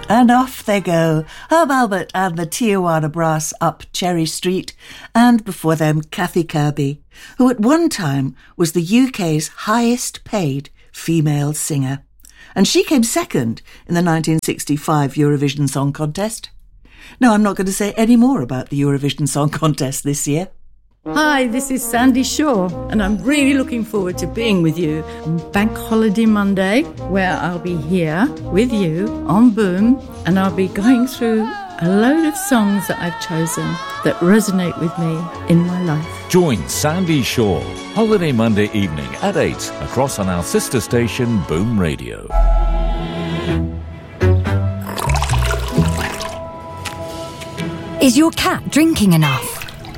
And off they go, Herb Albert and the Tijuana Brass up Cherry Street, and before them Kathy Kirby, who at one time was the UK's highest paid female singer. And she came second in the 1965 Eurovision Song Contest. Now, I'm not going to say any more about the Eurovision Song Contest this year. Hi, this is Sandy Shaw, and I'm really looking forward to being with you on Bank Holiday Monday, where I'll be here with you on Boom, and I'll be going through a load of songs that I've chosen that resonate with me in my life. Join Sandy Shaw, Holiday Monday evening at 8, across on our sister station, Boom Radio. Is your cat drinking enough?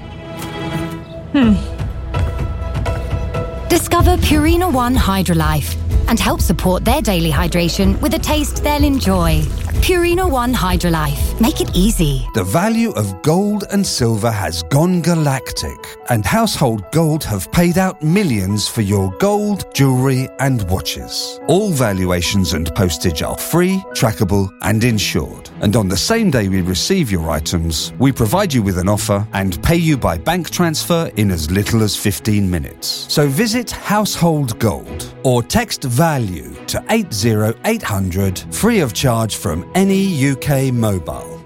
Discover Purina One Hydrolife and help support their daily hydration with a taste they'll enjoy. Purina One Hydrolife. Make it easy. The value of gold and silver has gone galactic, and Household Gold have paid out millions for your gold, jewellery and watches. All valuations and postage are free, trackable and insured. And on the same day we receive your items, we provide you with an offer and pay you by bank transfer in as little as 15 minutes. So visit Household Gold or text VALUE to 80800 free of charge from any UK mobile.